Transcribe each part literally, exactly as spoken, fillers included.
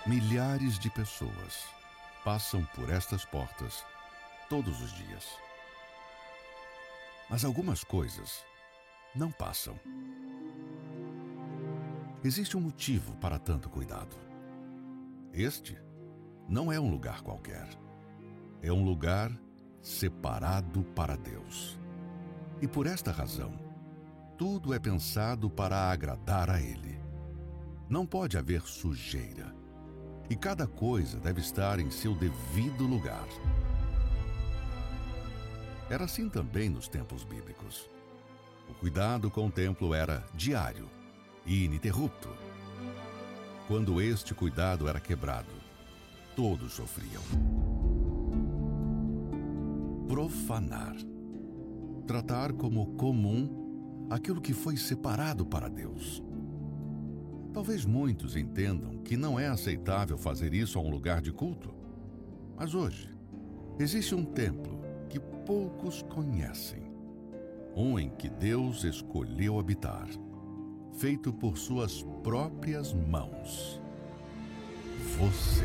Milhares de pessoas passam por estas portas todos os dias. Mas algumas coisas não passam. Existe um motivo para tanto cuidado. Este não é um lugar qualquer. É um lugar separado para Deus. E por esta razão, tudo é pensado para agradar a Ele. Não pode haver sujeira. E cada coisa deve estar em seu devido lugar. Era assim também nos tempos bíblicos. O cuidado com o templo era diário e ininterrupto. Quando este cuidado era quebrado, todos sofriam. Profanar. Tratar como comum aquilo que foi separado para Deus. Talvez muitos entendam que não é aceitável fazer isso a um lugar de culto. Mas hoje, existe um templo que poucos conhecem. Um em que Deus escolheu habitar, feito por suas próprias mãos. Você.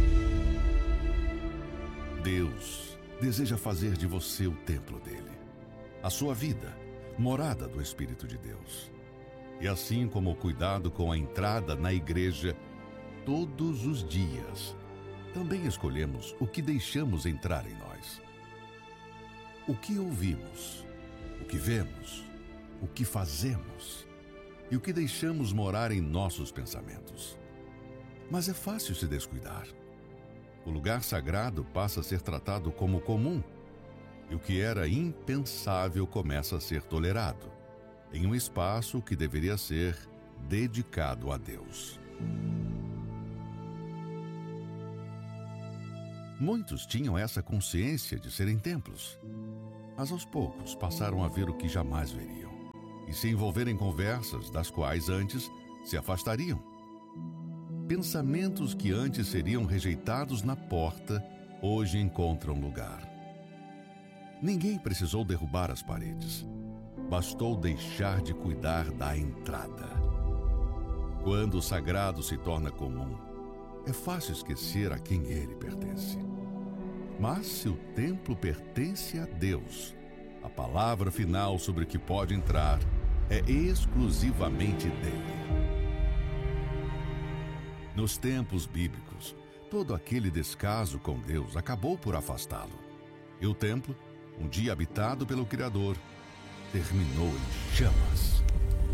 Deus deseja fazer de você o templo dele, a sua vida, morada do Espírito de Deus. E assim como o cuidado com a entrada na igreja, todos os dias, também escolhemos o que deixamos entrar em nós. O que ouvimos, o que vemos, o que fazemos e o que deixamos morar em nossos pensamentos. Mas é fácil se descuidar. O lugar sagrado passa a ser tratado como comum, e o que era impensável começa a ser tolerado, em um espaço que deveria ser dedicado a Deus. Muitos tinham essa consciência de serem templos, mas aos poucos passaram a ver o que jamais veriam e se envolver em conversas das quais antes se afastariam. Pensamentos que antes seriam rejeitados na porta, hoje encontram lugar. Ninguém precisou derrubar as paredes. Bastou deixar de cuidar da entrada. Quando o sagrado se torna comum, é fácil esquecer a quem ele pertence. Mas se o templo pertence a Deus, a palavra final sobre o que pode entrar é exclusivamente dele. Nos tempos bíblicos, todo aquele descaso com Deus acabou por afastá-lo. E o templo, um dia habitado pelo Criador, terminou em chamas.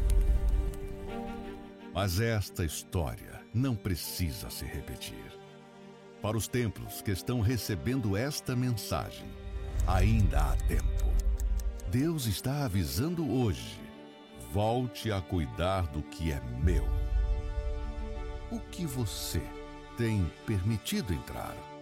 Mas esta história não precisa se repetir. Para os templos que estão recebendo esta mensagem, ainda há tempo. Deus está avisando hoje: volte a cuidar do que é meu. O que você tem permitido entrar?